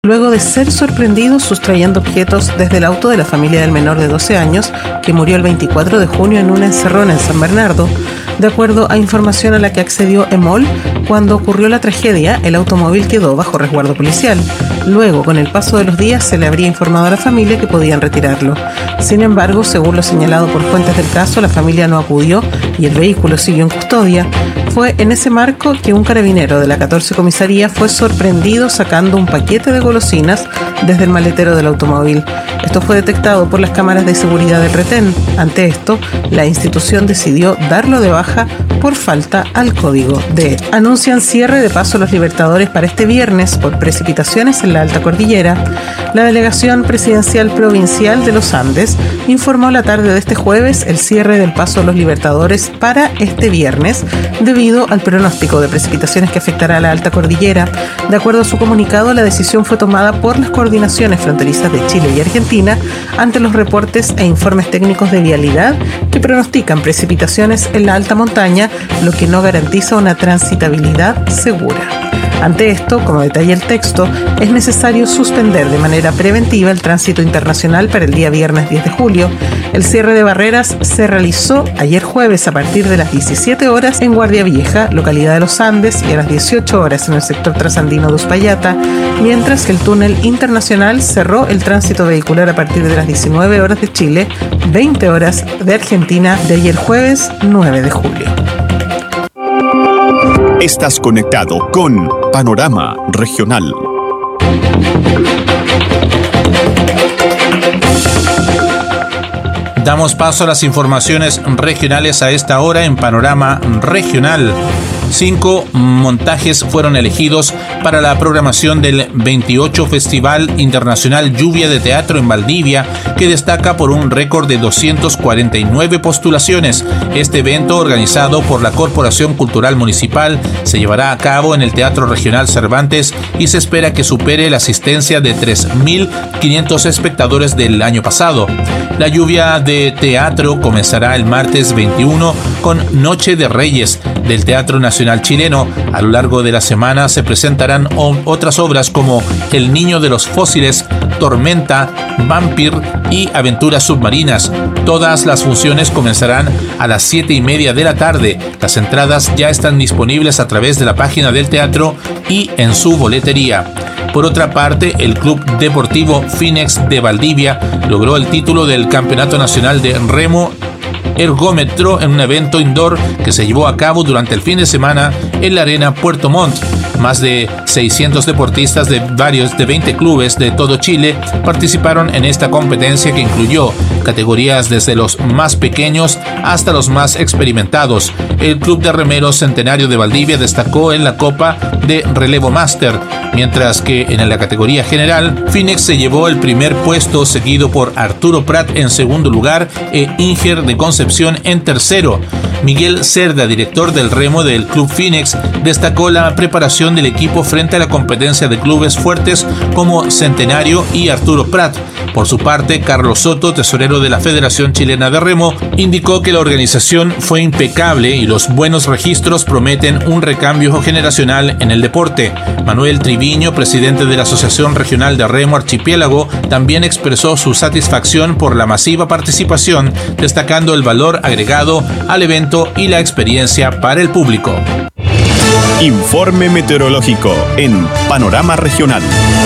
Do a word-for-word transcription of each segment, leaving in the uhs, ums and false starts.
luego de ser sorprendidos sustrayendo objetos desde el auto de la familia del menor de doce años, que murió el veinticuatro de junio en una encerrona en San Bernardo. De acuerdo a información a la que accedió EMOL, cuando ocurrió la tragedia, el automóvil quedó bajo resguardo policial. Luego, con el paso de los días, se le habría informado a la familia que podían retirarlo. Sin embargo, según lo señalado por fuentes del caso, la familia no acudió y el vehículo siguió en custodia. Fue en ese marco que un carabinero de la catorce Comisaría fue sorprendido sacando un paquete de golosinas desde el maletero del automóvil. Esto fue detectado por las cámaras de seguridad del retén. Ante esto, la institución decidió darlo de baja por falta al código D. Anuncian cierre de Paso Los Libertadores para este viernes por precipitaciones en la alta cordillera. La Delegación Presidencial Provincial de los Andes informó la tarde de este jueves el cierre del Paso Los Libertadores para este viernes debido al pronóstico de precipitaciones que afectará a la alta cordillera. De acuerdo a su comunicado, la decisión fue tomada por las coordinaciones fronterizas de Chile y Argentina ante los reportes e informes técnicos de vialidad que pronostican precipitaciones en la alta montaña, lo que no garantiza una transitabilidad segura. Ante esto, como detalla el texto, es necesario suspender de manera preventiva el tránsito internacional para el día viernes diez de julio. El cierre de barreras se realizó ayer jueves a partir de las diecisiete horas en Guardia Vieja, localidad de Los Andes, y a las dieciocho horas en el sector trasandino de Uspallata, mientras que el túnel internacional cerró el tránsito vehicular a partir de las diecinueve horas de Chile, veinte horas de Argentina, de ayer jueves nueve de julio. Estás conectado con Panorama Regional. Damos paso a las informaciones regionales a esta hora en Panorama Regional. Cinco montajes fueron elegidos para la programación del veintiocho Festival Internacional Lluvia de Teatro en Valdivia, que destaca por un récord de doscientas cuarenta y nueve postulaciones. Este evento, organizado por la Corporación Cultural Municipal, se llevará a cabo en el Teatro Regional Cervantes y se espera que supere la asistencia de tres mil quinientos espectadores del año pasado. La lluvia de teatro comenzará el martes veintiuno con Noche de Reyes del Teatro Nacional Chileno. A lo largo de la semana se presentarán o- otras obras como El Niño de los Fósiles, Tormenta, Vampir y Aventuras Submarinas. Todas las funciones comenzarán a las siete y media de la tarde. Las entradas ya están disponibles a través de la página del teatro y en su boletería. Por otra parte, el Club Deportivo Finex de Valdivia logró el título del Campeonato Nacional de Remo Ergómetro en un evento indoor que se llevó a cabo durante el fin de semana en la Arena Puerto Montt. Más de seiscientos deportistas de varios de veinte clubes de todo Chile participaron en esta competencia, que incluyó categorías desde los más pequeños hasta los más experimentados. El Club de Remeros Centenario de Valdivia destacó en la Copa de Relevo Máster, mientras que en la categoría general, Finex se llevó el primer puesto, seguido por Arturo Prat en segundo lugar e Inger de Concepción en tercero. Miguel Cerda, director del remo del Club Finex, destacó la preparación del equipo frente a la competencia de clubes fuertes como Centenario y Arturo Prat. Por su parte, Carlos Soto, tesorero de la Federación Chilena de Remo, indicó que la organización fue impecable y los buenos registros prometen un recambio generacional en el deporte. Manuel Triviño, presidente de la Asociación Regional de Remo Archipiélago, también expresó su satisfacción por la masiva participación, destacando el valor agregado al evento y la experiencia para el público. Informe meteorológico en Panorama Regional.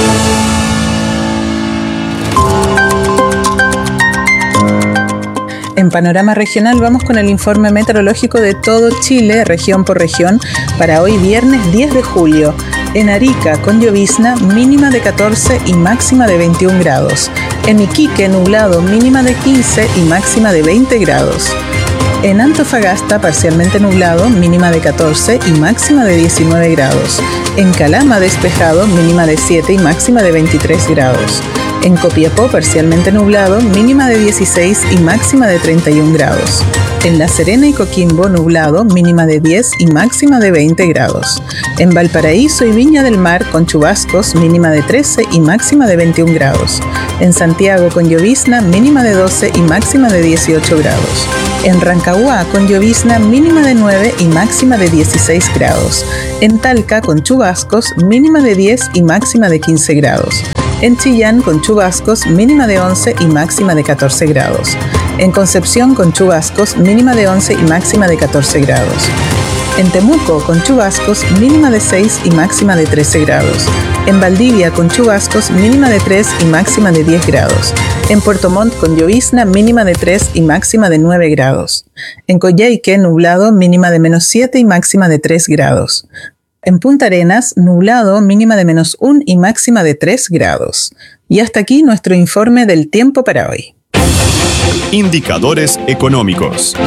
En Panorama Regional vamos con el informe meteorológico de todo Chile, región por región, para hoy viernes diez de julio. En Arica, con llovizna, mínima de catorce y máxima de veintiún grados. En Iquique, nublado, mínima de quince y máxima de veinte grados. En Antofagasta, parcialmente nublado, mínima de catorce y máxima de diecinueve grados. En Calama, despejado, mínima de siete y máxima de veintitrés grados. En Copiapó, parcialmente nublado, mínima de dieciséis y máxima de treinta y un grados. En La Serena y Coquimbo, nublado, mínima de diez y máxima de veinte grados. En Valparaíso y Viña del Mar, con chubascos, mínima de trece y máxima de veintiún grados. En Santiago, con llovizna, mínima de doce y máxima de dieciocho grados. En Rancagua, con llovizna, mínima de nueve y máxima de dieciséis grados. En Talca, con chubascos, mínima de diez y máxima de quince grados. En Chillán, con chubascos, mínima de once y máxima de catorce grados. En Concepción, con chubascos, mínima de once y máxima de catorce grados. En Temuco, con chubascos, mínima de seis y máxima de trece grados. En Valdivia, con chubascos, mínima de tres y máxima de diez grados. En Puerto Montt, con llovizna, mínima de tres y máxima de nueve grados. En Coyhaique, nublado, mínima de menos siete y máxima de tres grados. En Punta Arenas, nublado, mínima de menos uno y máxima de tres grados. Y hasta aquí nuestro informe del tiempo para hoy. Indicadores económicos.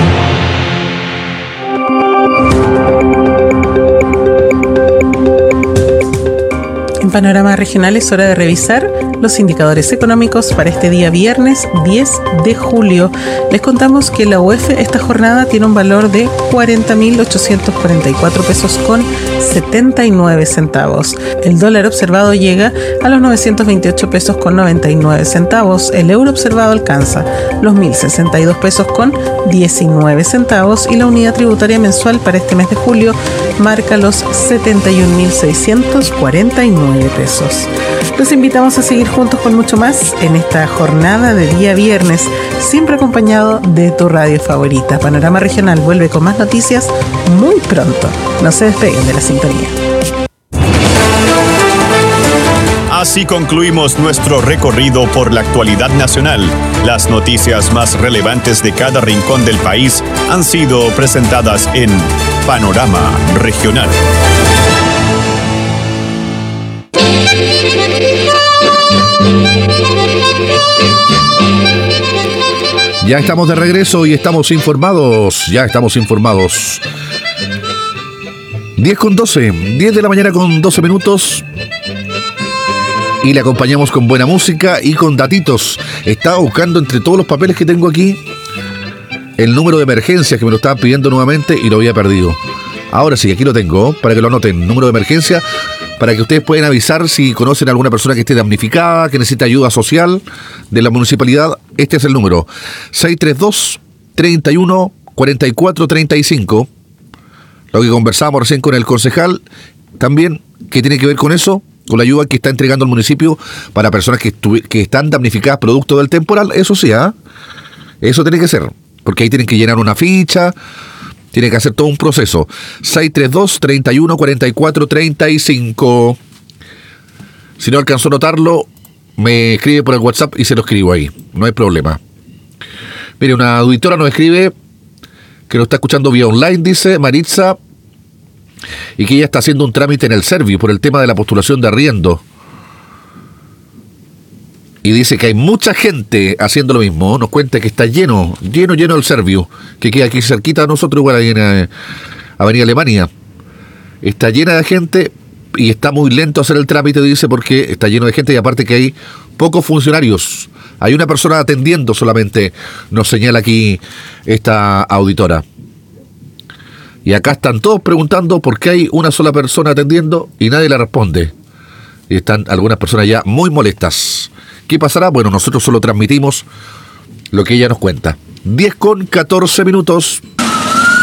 En Panorama Regional es hora de revisar los indicadores económicos para este día viernes diez de julio. Les contamos que la U E F esta jornada tiene un valor de cuarenta mil ochocientos cuarenta y cuatro pesos con setenta y nueve centavos. El dólar observado llega a los novecientos veintiocho pesos con noventa y nueve centavos. El euro observado alcanza los mil sesenta y dos pesos con diecinueve centavos y la unidad tributaria mensual para este mes de julio marca los setenta y un mil seiscientos cuarenta y nueve pesos. Los invitamos a seguir juntos con mucho más en esta jornada de día viernes, siempre acompañado de tu radio favorita. Panorama Regional vuelve con más noticias muy pronto. No se despeguen de la sintonía. Así concluimos nuestro recorrido por la actualidad nacional. Las noticias más relevantes de cada rincón del país han sido presentadas en Panorama Regional. Ya estamos de regreso y estamos informados, ya estamos informados. diez con doce, diez de la mañana con doce minutos. Y le acompañamos con buena música y con datitos. Estaba buscando entre todos los papeles que tengo aquí el número de emergencias que me lo estaban pidiendo nuevamente y lo había perdido. Ahora sí, aquí lo tengo, para que lo anoten. Número de emergencia, para que ustedes puedan avisar si conocen a alguna persona que esté damnificada, que necesita ayuda social de la municipalidad. Este es el número: seis tres dos, treinta y uno, cuarenta y cuatro, treinta y cinco. Lo que conversábamos recién con el concejal, también, ¿qué tiene que ver con eso? Con la ayuda que está entregando el municipio para personas que, estu- que están damnificadas producto del temporal. Eso sí, ¿eh? Eso tiene que ser, porque ahí tienen que llenar una ficha, tiene que hacer todo un proceso. seis tres dos, treinta y uno, cuarenta y cuatro, treinta y cinco. Si no alcanzó a notarlo, me escribe por el WhatsApp y se lo escribo ahí, no hay problema. Mire, una auditora nos escribe que nos está escuchando vía online, dice Maritza, y que ella está haciendo un trámite en el Servio por el tema de la postulación de arriendo. Y dice que hay mucha gente haciendo lo mismo. Nos cuenta que está lleno, lleno, lleno el Servio, que queda aquí cerquita de nosotros, igual ahí en eh, Avenida Alemania. Está llena de gente y está muy lento hacer el trámite, dice, porque está lleno de gente y aparte que hay pocos funcionarios. Hay una persona atendiendo solamente, nos señala aquí esta auditora. Y acá están todos preguntando por qué hay una sola persona atendiendo y nadie le responde. Y están algunas personas ya muy molestas. ¿Qué pasará? Bueno, nosotros solo transmitimos lo que ella nos cuenta. diez con catorce minutos.